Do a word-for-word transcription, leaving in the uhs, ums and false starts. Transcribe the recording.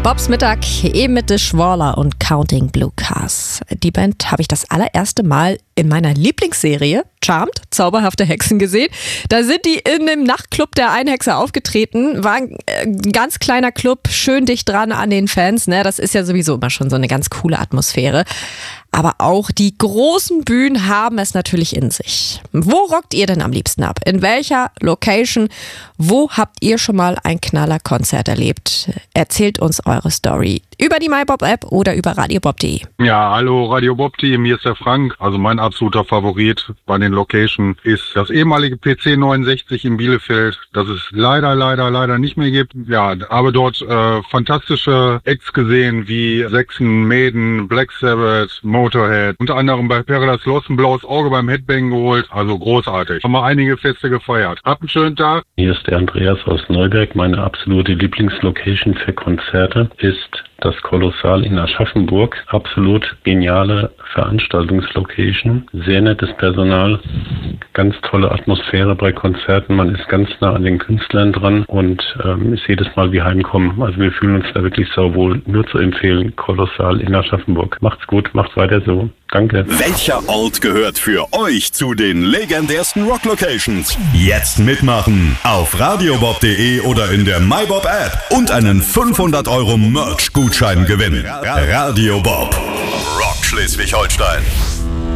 Bobs Mittag, eben mit The Schwaller und Counting Blue Cars. Die Band habe ich das allererste Mal in meiner Lieblingsserie Charmed, zauberhafte Hexen, gesehen. Da sind die in dem Nachtclub der Einhexer aufgetreten. War ein ganz kleiner Club, schön dicht dran an den Fans. Ne? Das ist ja sowieso immer schon so eine ganz coole Atmosphäre. Aber auch die großen Bühnen haben es natürlich in sich. Wo rockt ihr denn am liebsten ab? In welcher Location? Wo habt ihr schon mal ein Knallerkonzert erlebt? Erzählt uns eure Story über die MyBob-App oder über radiobob punkt de. Ja, hallo Radio Bob-Team, hier ist der Frank. Also mein absoluter Favorit bei den Location ist das ehemalige P C neunundsechzig in Bielefeld, das es leider, leider, leider nicht mehr gibt. Ja, aber dort äh, fantastische Acts gesehen wie Saxon, Maiden, Black Sabbath, Motorhead. Unter anderem bei Paradise Lost ein blaues Auge beim Headbang geholt. Also großartig. Haben wir einige Feste gefeiert. Habt einen schönen Tag. Hier ist der Andreas aus Neuberg. Meine absolute Lieblingslocation für Konzerte ist das Kolossal in Aschaffenburg. Absolut geniale Veranstaltungslocation. Sehr nettes Personal. Ganz tolle Atmosphäre bei Konzerten. Man ist ganz nah an den Künstlern dran und ähm, ist jedes Mal wie heimkommen. Also wir fühlen uns da wirklich sauwohl. Nur zu empfehlen, Kolossal in Aschaffenburg. Macht's gut, macht weiter so. Danke. Welcher Ort gehört für euch zu den legendärsten Rock-Locations? Jetzt mitmachen auf radiobob punkt de oder in der MyBob-App und einen fünfhundert Euro Merch-Gutschein gewinnen. Radio Bob, Rock Schleswig-Holstein.